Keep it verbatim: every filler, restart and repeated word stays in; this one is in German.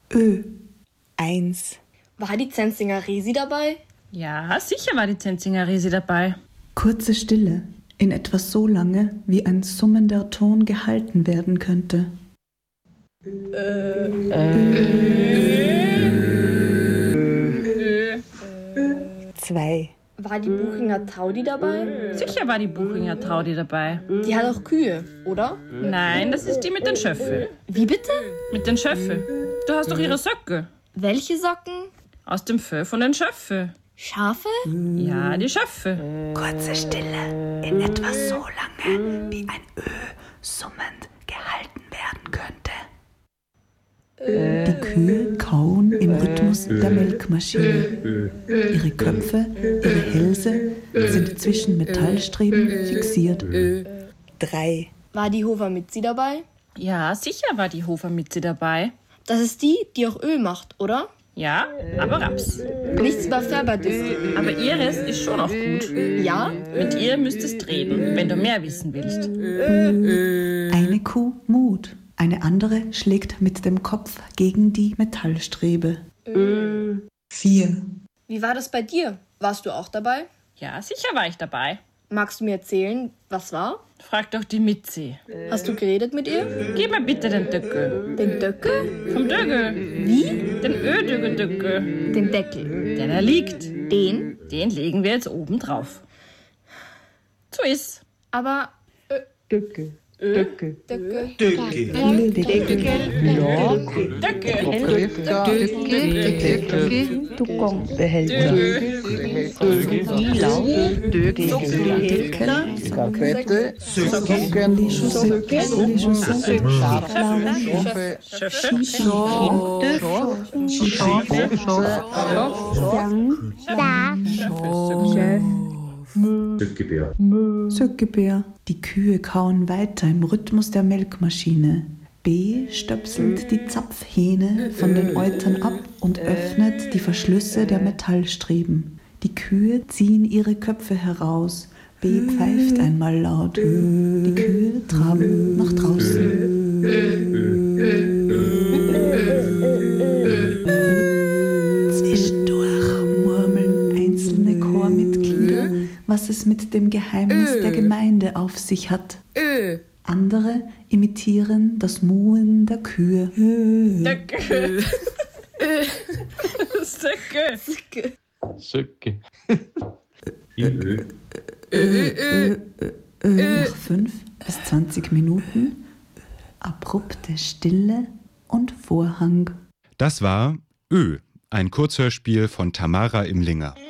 Ö. Eins. War die Zenzinger Resi dabei? Ja, sicher war die Zenzinger Resi dabei. Kurze Stille, in etwa so lange, wie ein summender Ton gehalten werden könnte. Äh. Äh. Zwei. War die Buchinger Taudi dabei? Sicher war die Buchinger Taudi dabei. Die hat auch Kühe, oder? Nein, das ist die mit den Schöffeln. Wie bitte? Mit den Schöffeln. Du hast doch ihre Söcke. Welche Socken? Aus dem Fell von den Schöffeln. Schafe? Ja, die Schöffeln. Kurze Stille, in etwa so lange, wie ein Ö summend gehalten werden könnte. Die Kühe kauen im Rhythmus der Melkmaschine. Ihre Köpfe, ihre Hälse sind zwischen Metallstreben fixiert. Drei. War die Hofer Mitzi dabei? Ja, sicher war die Hofer Mitzi dabei. Das ist die, die auch Öl macht, oder? Ja, aber Raps. Nichts über Färberdisk. Aber ihres ist schon auch gut. Ja? Mit ihr müsstest reden, wenn du mehr wissen willst. Eine Kuh Mut. Eine andere schlägt mit dem Kopf gegen die Metallstrebe. Vier. Wie war das bei dir? Warst du auch dabei? Ja, sicher war ich dabei. Magst du mir erzählen, was war? Frag doch die Mitzi. Hast du geredet mit ihr? Gib mir bitte den Döckel. Den Döckel? Vom Dögel. Wie? Den Ödögel-Döckel. Den Deckel. Der da liegt. Den? Den legen wir jetzt oben drauf. So ist. Aber... Ö Döckel. Ö Döckel. Döckel. Döckel. Döckel. Ja. Döckel. Behälter. Wie laut? Döckel. Gafette. Socken. Socken. Scharfe. Söckebär. Söckebär. Die Kühe kauen weiter im Rhythmus der Melkmaschine. B stöpselt die Zapfhähne von den Eutern ab und öffnet die Verschlüsse der Metallstreben. Die Kühe ziehen ihre Köpfe heraus. B pfeift einmal laut. Die Kühe traben nach draußen. Zwischendurch murmeln einzelne Chormitglieder, was es mit dem Geheimnis der Gemeinde auf sich hat. Ö. Andere imitieren das Muhen der Kühe. Döckel. Söcke. Söcke. Söcke. Ö. Nach fünf bis zwanzig Minuten abrupte Stille und Vorhang. Das war Ö, ein Kurzhörspiel von Tamara Imlinger.